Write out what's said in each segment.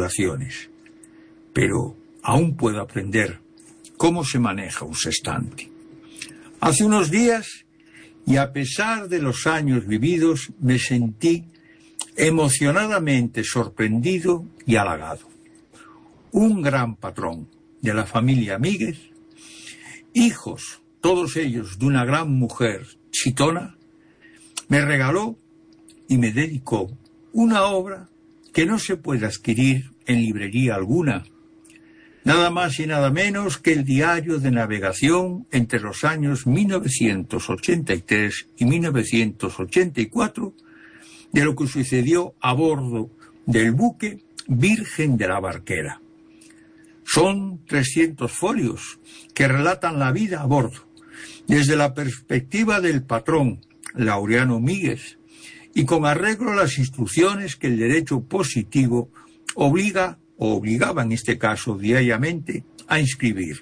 titulaciones, pero aún puedo aprender cómo se maneja un sextante. Hace unos días, y a pesar de los años vividos, me sentí emocionadamente sorprendido y halagado. Un gran patrón de la familia Míguez, hijos, todos ellos de una gran mujer chitona, me regaló y me dedicó una obra que no se puede adquirir en librería alguna, nada más y nada menos que el diario de navegación entre los años 1983 y 1984 de lo que sucedió a bordo del buque Virgen de la Barquera. Son 300 folios que relatan la vida a bordo, desde la perspectiva del patrón Laureano Míguez, y con arreglo a las instrucciones que el derecho positivo obligaba en este caso diariamente a inscribir: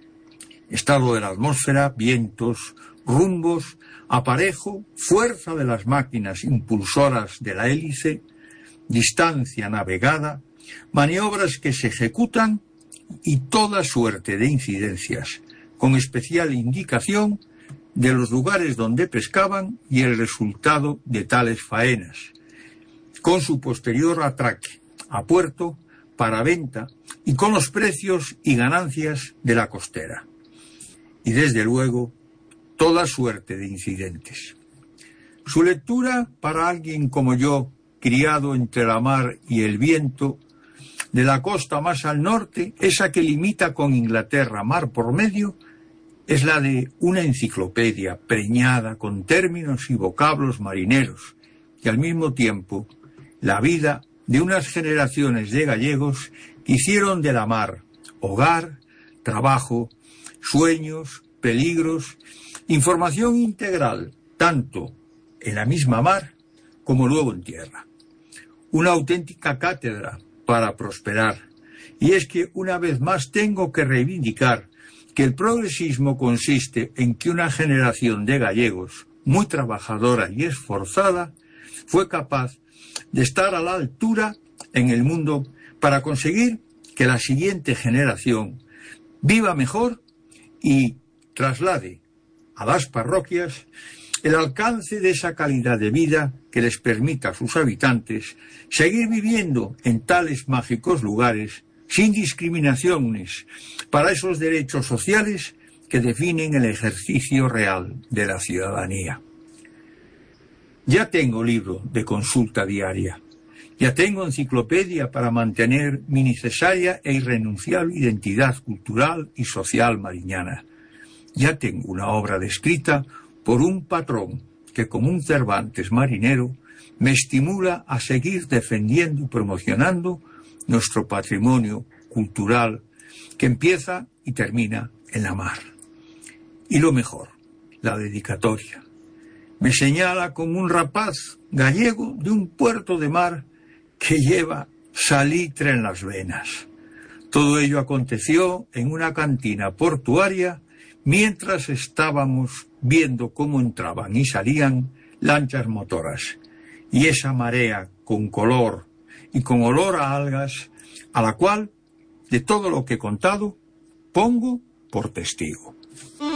estado de la atmósfera, vientos, rumbos, aparejo, fuerza de las máquinas impulsoras de la hélice, distancia navegada, maniobras que se ejecutan y toda suerte de incidencias, con especial indicación de los lugares donde pescaban y el resultado de tales faenas, con su posterior atraque a puerto para venta y con los precios y ganancias de la costera. Y desde luego, toda suerte de incidentes. Su lectura, para alguien como yo, criado entre la mar y el viento, de la costa más al norte, esa que limita con Inglaterra mar por medio, es la de una enciclopedia preñada con términos y vocablos marineros, y al mismo tiempo la vida de unas generaciones de gallegos que hicieron de la mar hogar, trabajo, sueños, peligros, información integral, tanto en la misma mar como luego en tierra. Una auténtica cátedra para prosperar. Y es que una vez más tengo que reivindicar que el progresismo consiste en que una generación de gallegos muy trabajadora y esforzada fue capaz de estar a la altura en el mundo para conseguir que la siguiente generación viva mejor y traslade a las parroquias el alcance de esa calidad de vida que les permita a sus habitantes seguir viviendo en tales mágicos lugares sin discriminaciones para esos derechos sociales que definen el ejercicio real de la ciudadanía. Ya tengo libro de consulta diaria, ya tengo enciclopedia para mantener mi necesaria e irrenunciable identidad cultural y social mariñana. Ya tengo una obra descrita por un patrón que, como un Cervantes marinero, me estimula a seguir defendiendo y promocionando nuestro patrimonio cultural que empieza y termina en la mar. Y lo mejor, la dedicatoria. Me señala como un rapaz gallego de un puerto de mar que lleva salitre en las venas. Todo ello aconteció en una cantina portuaria mientras estábamos viendo cómo entraban y salían lanchas motoras y esa marea con color y con olor a algas, a la cual, de todo lo que he contado, pongo por testigo.